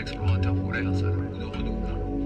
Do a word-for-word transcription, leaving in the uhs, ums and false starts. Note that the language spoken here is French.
être loin interpolaire, ça, ou de Renault, là.